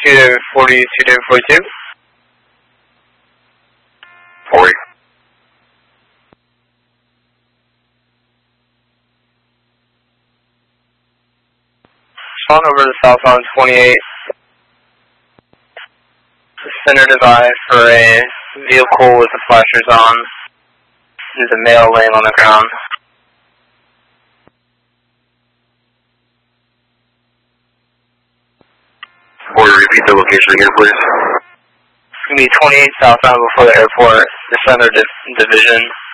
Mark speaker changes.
Speaker 1: David 40, 2 David 42.
Speaker 2: 40.
Speaker 1: Spawn over to southbound 28. Center divide for a vehicle with the flashers on. There's a male laying on the ground.
Speaker 2: Or repeat the location again, please.
Speaker 1: It's going to be 28 southbound before the airport, the center division.